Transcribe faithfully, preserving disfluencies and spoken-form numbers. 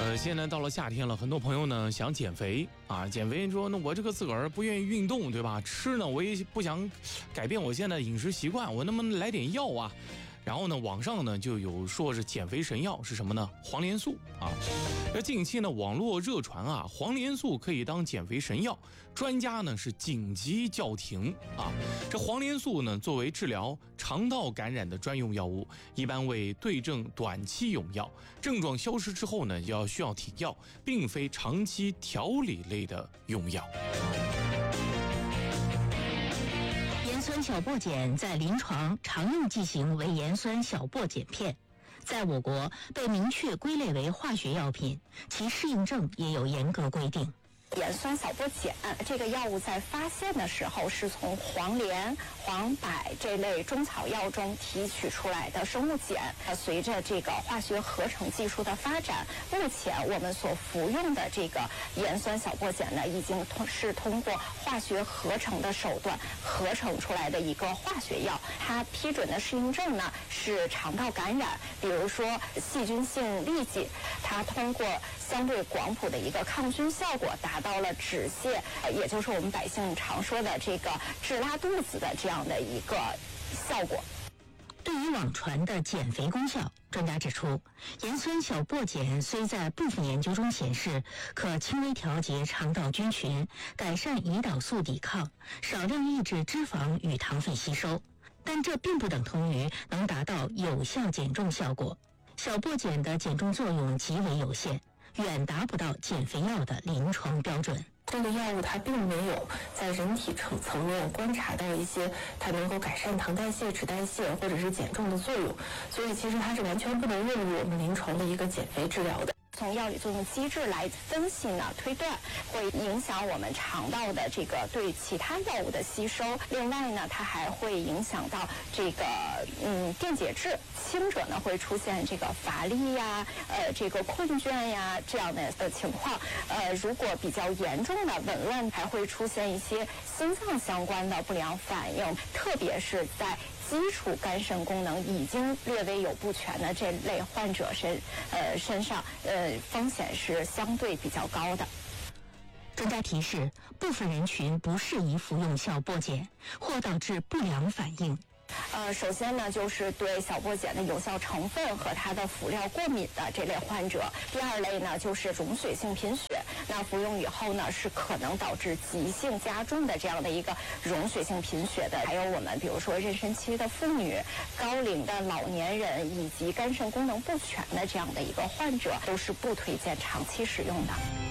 呃，现在到了夏天了，很多朋友呢想减肥啊，减肥说那我这个自个儿不愿意运动，对吧？吃呢我也不想改变我现在的饮食习惯，我能不能来点药啊？然后呢，网上呢就有说是减肥神药是什么呢？黄连素啊。这近期呢，网络热传啊，黄连素可以当减肥神药，专家呢是紧急叫停啊。这黄连素呢，作为治疗肠道感染的专用药物，一般为对症短期用药，症状消失之后呢，要需要停药，并非长期调理类的用药。 盐酸小檗碱在临床常用剂型为盐酸小檗碱片，在我国被明确归类为化学药品，其适应症也有严格规定。 盐酸小檗碱这个药物在发现的时候是从黄连、黄柏这类中草药中提取出来的生物碱。随着这个化学合成技术的发展，目前我们所服用的这个盐酸小檗碱呢，已经通是通过化学合成的手段合成出来的一个化学药。它批准的适应症呢是肠道感染，比如说细菌性痢疾，它通过相对广谱的一个抗菌效果，达到了止泻，也就是我们百姓常说的这个治拉肚子的这样的一个效果。 对于网传的减肥功效，专家指出，盐酸小檗碱虽在部分研究中显示可轻微调节肠道菌群，改善胰岛素抵抗，少量抑制脂肪与糖分吸收，但这并不等同于能达到有效减重效果。小檗碱的减重作用极为有限，远达不到减肥药的临床标准。 这个药物它并没有在人体层层面观察到一些它能够改善糖代谢、脂代谢或者是减重的作用，所以其实它是完全不能用于我们临床的一个减肥治疗的。 从药理作用机制来分析呢，推断会影响我们肠道的这个对其他药物的吸收。另外呢，它还会影响到这个嗯电解质，轻者呢会出现这个乏力呀、呃这个困倦呀这样的的情况。呃，如果比较严重的紊乱，还会出现一些心脏相关的不良反应，特别是在基础肝肾功能已经略微有不全的这类患者身呃身上，呃风险是相对比较高的。 专家提示，部分人群不适宜服用小檗碱，或导致不良反应。 呃，首先呢，就是对小檗碱的有效成分和它的辅料过敏的这类患者。第二类呢，就是溶血性贫血，那服用以后呢，是可能导致急性加重的这样的一个溶血性贫血的。还有我们比如说妊娠期的妇女、高龄的老年人以及肝肾功能不全的这样的一个患者，都是不推荐长期使用的。